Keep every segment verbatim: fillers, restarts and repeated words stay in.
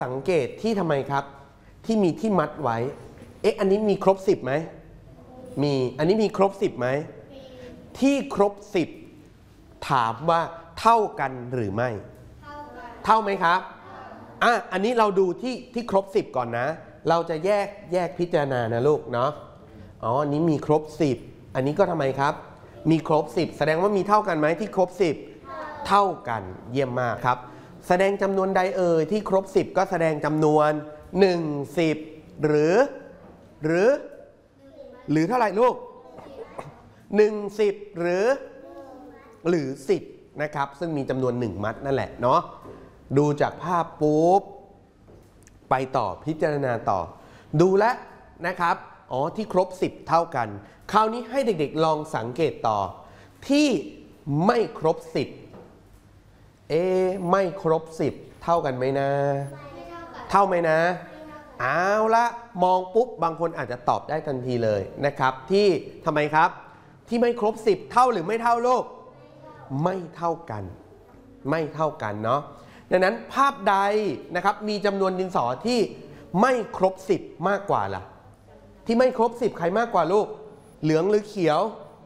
สังเกตที่ทำไมครับที่มีที่มัดไว้เอ๊ะอันนี้มีครบสิบไหมมีอันนี้มีครบสิบไหมที่ครบสิบถามว่าเท่ากันหรือไม่เท่าไหมครับอ่ะอันนี้เราดูที่ที่ครบสิบก่อนนะเราจะแยกแยกพิจารณานะลูกเนาะอ๋ออันนี้มีครบสิบอันนี้ก็ทำไมครับมีครบสิบแสดงว่ามีเท่ากันไหมที่ครบสิบเท่ากันเยี่ยมมากครับแสดงจำนวนใดเอ่ยที่ครบสิบก็แสดงจำนวนหนึ่ง สิบหรือหรือหรือเท่าไหร่ลูกหนึ่ง สิบหรือหรือสิบนะครับซึ่งมีจำนวนหนึ่งมัดนั่นแหละเนาะดูจากภาพปุ๊บไปต่อพิจารณาต่อดูแลนะครับอ๋อที่ครบสิบเท่ากันคราวนี้ให้เด็กๆลองสังเกตต่อที่ไม่ครบสิบเอ๊ไม่ครบสิบเท่ากันไหมนะเท่าไหมนะเอาละมองปุ๊บบางคนอาจจะตอบได้ทันทีเลยนะครับที่ทำไมครับที่ไม่ครบสิบเท่าหรือไม่เท่าโลกไม่เท่ากันไม่เท่ากันเนาะดังนั้นภาพใดนะครับมีจำนวนดินสอที่ไม่ครบสิบมากกว่าล่ะที่ไม่ครบสิบใครมากกว่าลูกเหลืองหรือเขียว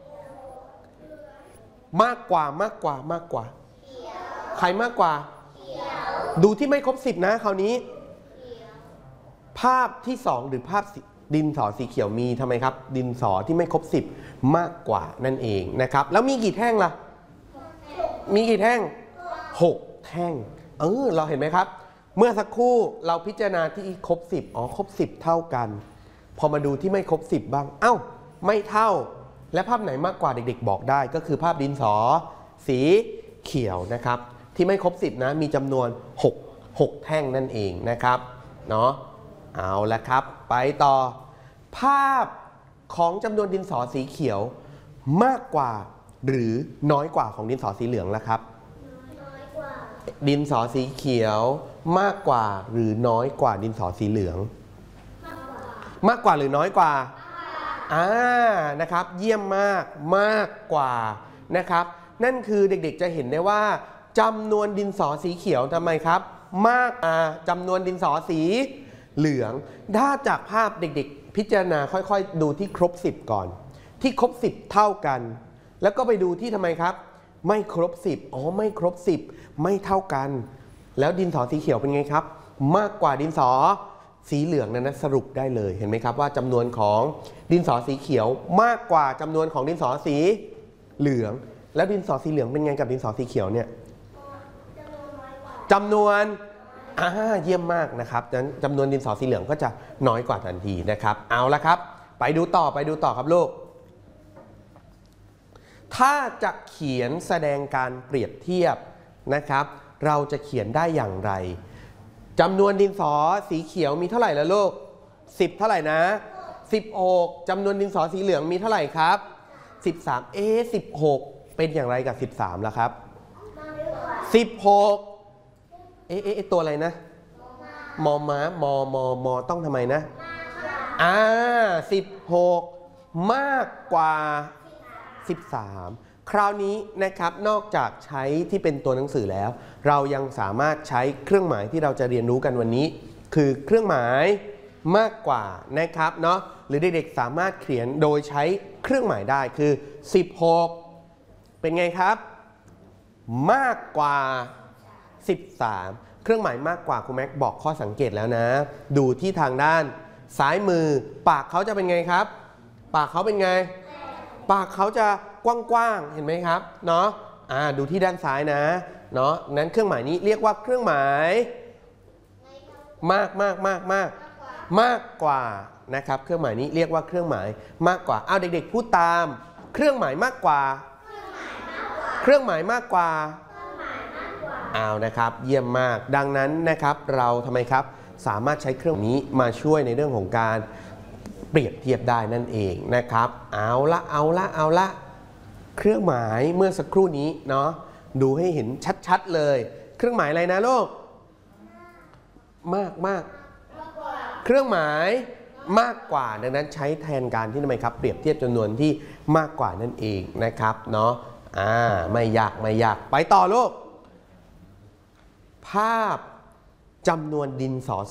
มากกว่ามากกว่ามากกว่าใครมากกว่าดูที่ไม่ครบสิบนะคราวนี้ภาพที่สองหรือภาพดินสอสีเขียวมีทำไมครับดินสอที่ไม่ครบสิบมากกว่านั่นเองนะครับแล้วมีกี่แท่งล่ะมีกี่แท่งหกแท่งเออเราเห็นไหมครับเมื่อสักครู่เราพิจารณาที่ครบสิบอ๋อครบสิบเท่ากันพอมาดูที่ไม่ครบสิบบ้างเอ้าไม่เท่าและภาพไหนมากกว่าเด็กๆบอกได้ก็คือภาพดินสอสีเขียวนะครับที่ไม่ครบสิบนะมีจำนวนหก หกแท่งนั่นเองนะครับเนาะเอาละครับไปต่อภาพของจำนวนดินสอสีเขียวมากกว่าหรือน้อยกว่าของดินสอสีเหลืองล่ะครับดินสอสีเขียวมากกว่าหรือน้อยกว่าดินสอสีเหลืองมากกว่าหรือน้อยกว่าอ่านะครับเยี่ยมมากมากกว่านะครับนั่นคือเด็กๆจะเห็นได้ว่าจำนวนดินสอสีเขียวทำไมครับมากอ่าจำนวนดินสอสีเหลืองถ้าจากภาพเด็กๆพิจารณาค่อยๆดูที่ครบสิบก่อนที่ครบสิบเท่ากันแล้วก็ไปดูที่ทำไมครับไม่ครบสิบอ๋อไม่ครบสิบไม่เท่ากันแล้วดินสอสีเขียวเป็นไงครับมากกว่าดินสอสีเหลืองนั้นนะสรุปได้เลยเห็นไหมครับว่าจำนวนของดินสอสีเขียวมากกว่าจำนวนของดินสอสีเหลืองแล้วดินสอสีเหลืองเป็นไงกับดินสอสีเขียวเนี่ยจำนวนอ่าเยี่ยมมากนะครับจำนวนดินสอสีเหลืองก็จะน้อยกว่าทันทีนะครับเอาละครับไปดูต่อไปดูต่อครับลูกถ้าจะเขียนแสดงการเปรียบเทียบนะครับเราจะเขียนได้อย่างไรจำนวนดินสอสีเขียวมีเท่าไหร่แล้วลูกสิบเท่าไหร่นะสิบหกจำนวนดินสอสีเหลืองมีเท่าไหร่ครับสิบสามเอ๊ะสิบหกเป็นอย่างไรกับสิบสามล่ะครับสิบหกเอ๊ะเอ๊ะตัวอะไรนะมอม้ามอมอมอต้องทำไมนะอ่าสิบหกมากกว่าสิบสามคราวนี้นะครับนอกจากใช้ที่เป็นตัวหนังสือแล้วเรายังสามารถใช้เครื่องหมายที่เราจะเรียนรู้กันวันนี้คือเครื่องหมายมากกว่านะครับเนาะหรือเด็กๆสามารถเขียนโดยใช้เครื่องหมายได้คือสิบหกเป็นไงครับมากกว่าสิบสามเครื่องหมายมากกว่าครูแม็กบอกข้อสังเกตแล้วนะดูที่ทางด้านซ้ายมือปากเขาจะเป็นไงครับปากเขาเป็นไงปากเขาจะกว้างๆเห็นไหมครับเนาะอ่าดูที่ด้านซ้ายนะเนาะนั้นเครื่องหมายนี้เรียกว่าเครื่องหมายมากมากมากมากมากกว่านะครับเครื่องหมายนี้เรียกว่าเครื่องหมายมากกว่าเอาเด็กๆพูดตามเครื่องหมายมากกว่าเครื่องหมายมากกว่าเอานะครับเยี่ยมมากดังนั้นนะครับเราทำไมครับสามารถใช้เครื่องนี้มาช่วยในเรื่องของการเปรียบเทียบได้นั่นเองนะครับเอาละเอาละเอาละเครื่องหมายเมื่อสักครู่นี้เนาะดูให้เห็นชัดๆเลยเครื่องหมายอะไรนะลูกมากมากเครื่องหมายมากกว่าดังนั้นใช้แทนการที่ทำไมครับเปรียบเทียบจำนวนที่มากกว่านั่นเองนะครับเนาะอ่าไม่ยากไม่ยากไปต่อลูกภาพจำนวนดินสอ